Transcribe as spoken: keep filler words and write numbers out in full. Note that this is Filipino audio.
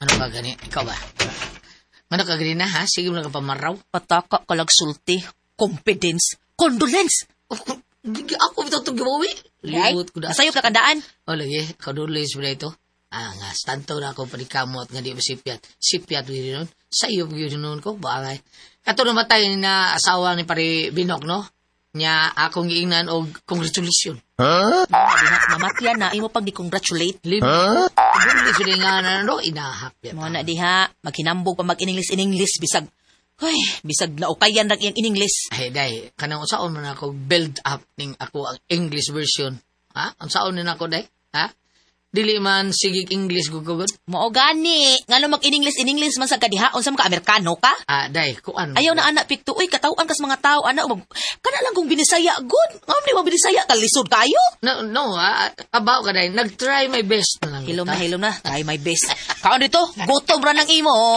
Ano ka gani? Ikaw ba? Ano ka gani na ha? Sige mo lang ka pamaraw. Pataka kalagsulti, confidence, condolence. Hindi ako ito itong gimawi. Ay, Limot ko na. nasayop na kandaan. O lagi, kadulis mo na ito. Ah nga, stanto na ako panikamot nga di mo sipiat. Sipiat mo yun nun. Sayop yun nun ko. Bakay. Kato namatay na asawa ni pari Binok, no? Nya akong giingnan og congratulation. Huh? Mamatyan na, imo pag di-congratulate. Limot. Huh? Kadulis mo nga na no, inahap yan. Mo na diha, maghinambog pa mag-ininglis-ininglis, bisag, ay, bisag na ukayan lang iyang ininglis. Ay, day, kanang unsaon man ako build up ning ako ang English version. Ha? Unsaon na ako, day? Ha? Dili man sigig English gugugod. Mao gani, ngano mag-ininglis-ininglis man sa kadiha, unsa man ka Amerikano ka? Ah, day, kuan. Ayaw na anak pikto, uy, katawan kas mga tao, anak, mag, kana lang kung binisaya, good. Ngam ni mo binisaya, kalisod kayo. No, no, ah, abaw ka day, nag-try my best na lang. Hilom na, hilom na, try my best. Kaon dito, gutom ra ng imo.